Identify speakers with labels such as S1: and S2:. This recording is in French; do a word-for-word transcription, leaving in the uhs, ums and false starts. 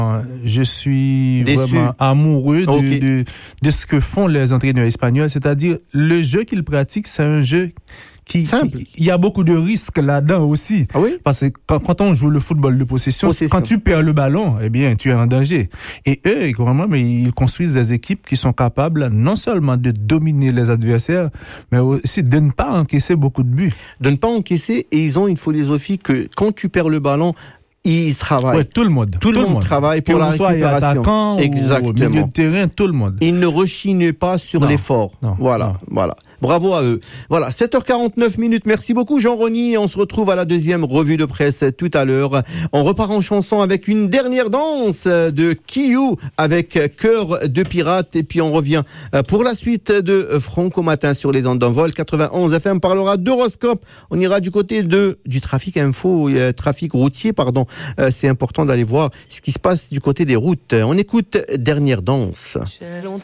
S1: Je suis
S2: Déçu.
S1: vraiment amoureux de,
S2: Okay.
S1: de, de ce que font les entraîneurs espagnols. C'est-à-dire, le jeu qu'ils pratiquent, c'est un jeu qui,
S2: Simple.
S1: qui- il y a beaucoup de risques là-dedans aussi.
S2: Ah oui?
S1: Parce que quand, quand on joue le football de possession,
S2: Possession.
S1: quand tu perds le ballon, eh bien, tu es en danger. Et eux, vraiment, mais ils construisent des équipes qui sont capables non seulement de dominer les adversaires, mais aussi de ne pas encaisser beaucoup de buts.
S2: De ne pas encaisser, et ils ont une philosophie que quand tu perds le ballon, ils travaillent.
S1: Ouais, tout le monde.
S2: Tout le monde travaille pour
S1: que
S2: la
S1: vous soyez
S2: récupération.
S1: attaquant
S2: Exactement.
S1: ou au milieu de terrain, tout le monde.
S2: Ils ne rechignent pas sur
S1: Non,
S2: l'effort.
S1: non,
S2: voilà,
S1: non.
S2: voilà. Bravo à eux. Voilà, sept heures quarante-neuf minutes. Merci beaucoup Jean-Rony. On se retrouve à la deuxième revue de presse tout à l'heure. On repart en chanson avec une dernière danse de Kiyu avec Cœur de pirate. Et puis on revient pour la suite de Franco Matin sur les ondes d'Envol. quatre-vingt-onze F M parlera d'horoscope. On ira du côté de du trafic info, euh, trafic routier, pardon. Euh, c'est important d'aller voir ce qui se passe du côté des routes. On écoute Dernière danse.